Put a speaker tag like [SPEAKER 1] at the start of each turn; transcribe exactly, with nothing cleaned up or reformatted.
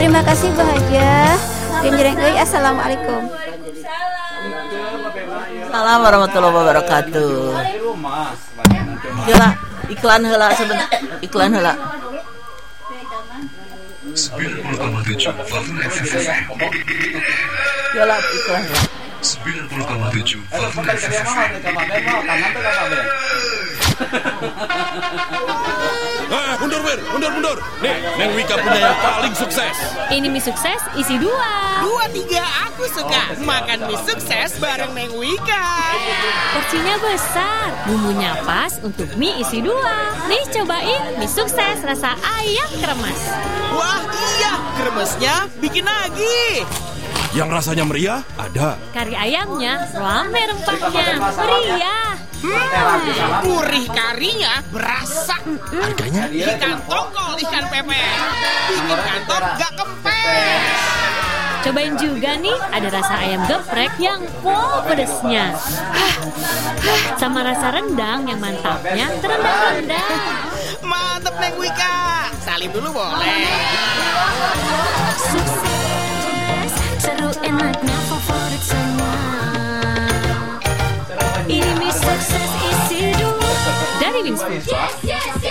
[SPEAKER 1] Terima kasih Bahagia. Genjreng euy, assalamualaikum.
[SPEAKER 2] Assalamualaikum warahmatullahi wabarakatuh. Heula iklan heula sebentar. Iklan heula.
[SPEAKER 3] sembilan puluh koma tujuh Fatuna F M.
[SPEAKER 2] Heula iklan heula.
[SPEAKER 3] sembilan puluh koma tujuh Fatuna F M.
[SPEAKER 4] Ah, mundur, Wir. Mundur, mundur. Nih, Neng Wika punya yang paling sukses.
[SPEAKER 5] Ini mie sukses isi dua.
[SPEAKER 6] Dua tiga aku suka. Makan mie sukses bareng Neng Wika.
[SPEAKER 5] Porsinya besar, bumbunya pas untuk mie isi dua. Nih cobain mie sukses rasa ayam kremes.
[SPEAKER 6] Wah iya, kremesnya bikin lagi.
[SPEAKER 4] Yang rasanya meriah ada.
[SPEAKER 5] Kari ayamnya rame rempahnya, meriah.
[SPEAKER 6] Hmm, gurih karinya berasa.
[SPEAKER 4] Harganya?
[SPEAKER 6] Ikan tongkol, ikan pepes. Bikin kantor gak kempes.
[SPEAKER 5] Cobain juga nih, ada rasa ayam geprek yang full pedesnya. Sama rasa rendang yang mantapnya terendang-rendang.
[SPEAKER 6] Mantep Neng Wika. Salim dulu boleh.
[SPEAKER 5] Sukses, seru enaknya favorit semua. Ini mie sukses isi dua dari Wings Food. Yes, yes.